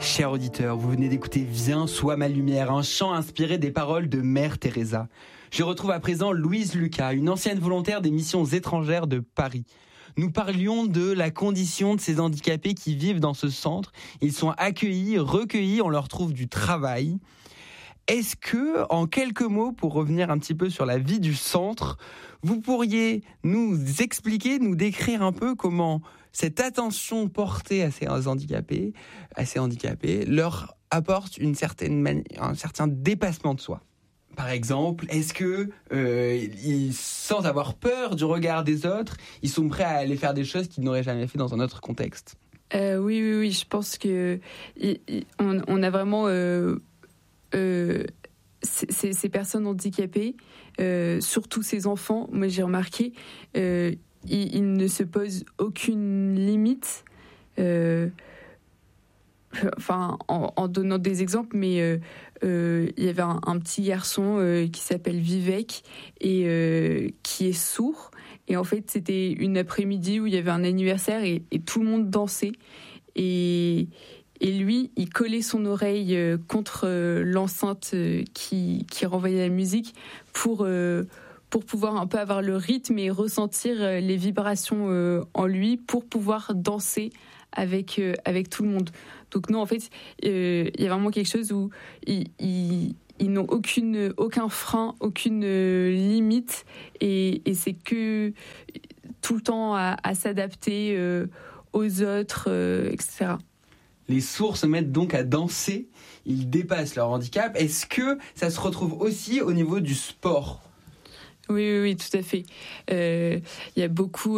Chers auditeurs, vous venez d'écouter Viens, sois ma lumière, un chant inspiré des paroles de Mère Teresa. Je retrouve à présent Louise Lucas, une ancienne volontaire des missions étrangères de Paris. Nous parlions de la condition de ces handicapés qui vivent dans ce centre. Ils sont accueillis, recueillis, on leur trouve du travail. Est-ce que, en quelques mots, pour revenir un petit peu sur la vie du centre, vous pourriez nous expliquer, nous décrire un peu comment cette attention portée à ces handicapés, leur apporte un certain dépassement de soi? Par exemple, est-ce que sans avoir peur du regard des autres, ils sont prêts à aller faire des choses qu'ils n'auraient jamais fait dans un autre contexte? Oui, je pense que on a vraiment ces personnes handicapées, surtout ces enfants. Moi, j'ai remarqué, ils ne se posent aucune limite. En donnant des exemples, mais il y avait un petit garçon qui s'appelle Vivek et qui est sourd. Et en fait, c'était une après-midi où il y avait un anniversaire et tout le monde dansait. Et lui, il collait son oreille contre l'enceinte qui renvoyait la musique pour pouvoir un peu avoir le rythme et ressentir les vibrations en lui pour pouvoir danser avec tout le monde. Donc non, en fait, il y a vraiment quelque chose où ils n'ont aucun frein, aucune limite, et c'est que tout le temps à s'adapter aux autres, etc. Les sourds se mettent donc à danser, ils dépassent leur handicap. Est-ce que ça se retrouve aussi au niveau du sport ? Oui, tout à fait. Il y a beaucoup...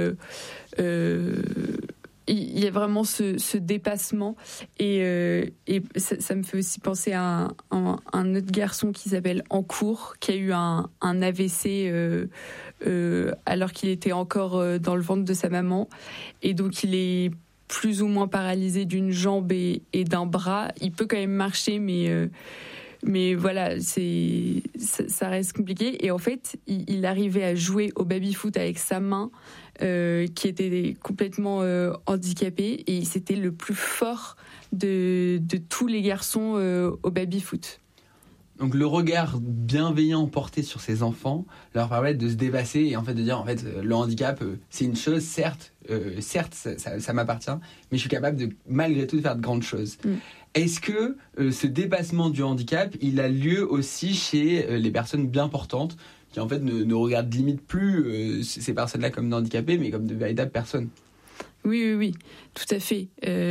il y a vraiment ce dépassement et ça me fait aussi penser à un autre garçon qui s'appelle Encourt, qui a eu un AVC alors qu'il était encore dans le ventre de sa maman, et donc il est plus ou moins paralysé d'une jambe et d'un bras. Il peut quand même marcher, mais voilà, ça reste compliqué. Et en fait, il arrivait à jouer au baby-foot avec sa main, qui était complètement handicapée, et c'était le plus fort de tous les garçons au baby-foot. Donc le regard bienveillant porté sur ces enfants leur permet de se dépasser et en fait de dire le handicap c'est une chose, certes ça m'appartient, mais je suis capable de malgré tout de faire de grandes choses. Est-ce que ce dépassement du handicap il a lieu aussi chez les personnes bien portantes qui en fait ne regardent limite plus ces personnes-là comme des handicapés mais comme de véritables personnes? Oui, tout à fait.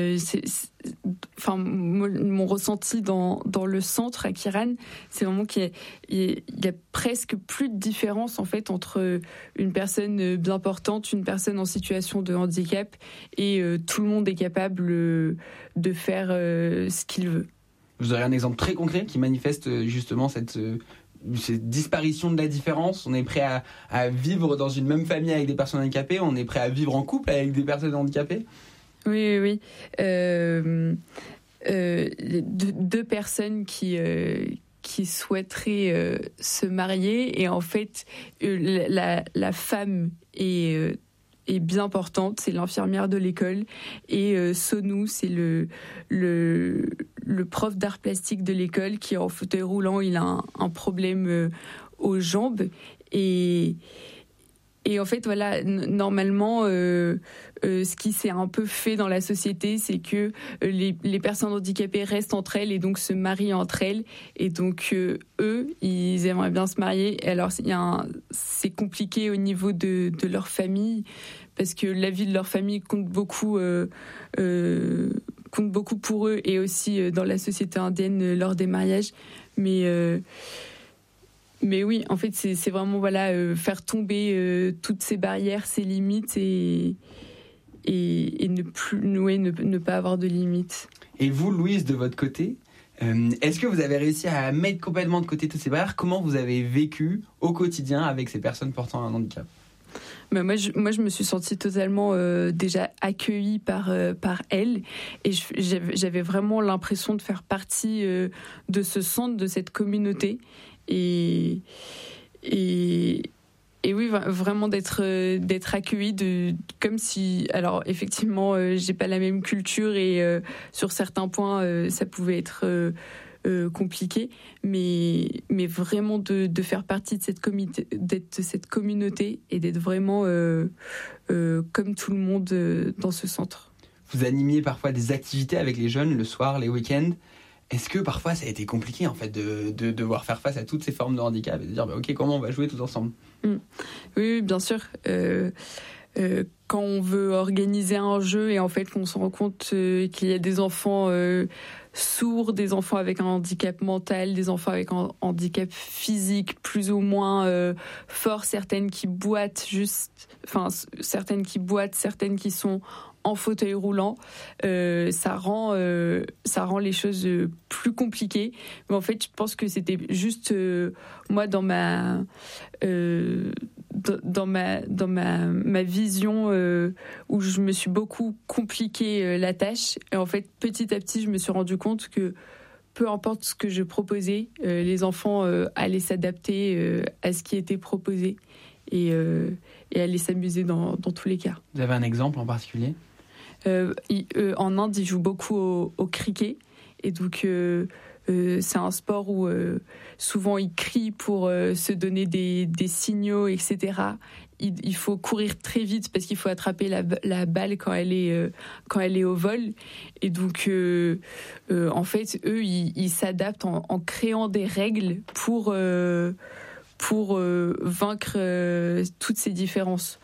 Mon ressenti dans le centre à Kiran, c'est vraiment qu'il y a presque plus de différence en fait entre une personne bien portante, une personne en situation de handicap, et tout le monde est capable de faire ce qu'il veut. Vous aurez un exemple très concret qui manifeste justement cette disparition de la différence? On est prêt à vivre dans une même famille avec des personnes handicapées, on est prêt à vivre en couple avec des personnes handicapées? Oui. Deux personnes qui souhaiteraient se marier, et en fait la femme est bien portante, c'est l'infirmière de l'école, et Sonou, c'est le prof d'art plastique de l'école qui est en fauteuil roulant. Il a un problème aux jambes, et en fait voilà, normalement ce qui s'est un peu fait dans la société, c'est que les personnes handicapées restent entre elles et donc se marient entre elles, et donc eux ils aimeraient bien se marier. Et alors c'est compliqué au niveau de leur famille, parce que la vie de leur famille compte beaucoup pour eux, et aussi dans la société indienne lors des mariages. Mais oui, en fait, c'est vraiment faire tomber toutes ces barrières, ces limites, et ne pas avoir de limites. Et vous, Louise, de votre côté, est-ce que vous avez réussi à mettre complètement de côté toutes ces barrières? Comment vous avez vécu au quotidien avec ces personnes portant un handicap? Moi, je me suis sentie totalement déjà accueillie par elle, et j'avais vraiment l'impression de faire partie de ce centre, de cette communauté, et Et oui, vraiment d'être accueilli comme si, alors effectivement, j'ai pas la même culture et sur certains points, ça pouvait être compliqué, mais vraiment de faire partie de cette communauté et d'être vraiment comme tout le monde dans ce centre. Vous animiez parfois des activités avec les jeunes le soir, les week-ends. Est-ce que parfois ça a été compliqué en fait de devoir faire face à toutes ces formes de handicap et de dire ok, comment on va jouer tous ensemble? Oui, bien sûr. Quand on veut organiser un jeu et en fait qu'on se rend compte qu'il y a des enfants sourds, des enfants avec un handicap mental, des enfants avec un handicap physique plus ou moins fort, certaines qui boitent, certaines qui sont en fauteuil roulant, ça rend les choses plus compliquées. Mais en fait, je pense que c'était juste moi dans ma vision où je me suis beaucoup compliqué la tâche. Et en fait, petit à petit, je me suis rendu compte que peu importe ce que je proposais, les enfants allaient s'adapter à ce qui était proposé et allaient s'amuser dans tous les cas. Vous avez un exemple en particulier? En Inde, ils jouent beaucoup au cricket. Et donc, c'est un sport où souvent ils crient pour se donner des signaux, etc. Il faut courir très vite parce qu'il faut attraper la balle quand elle est au vol. Et donc, en fait, eux, ils s'adaptent en créant des règles pour vaincre toutes ces différences.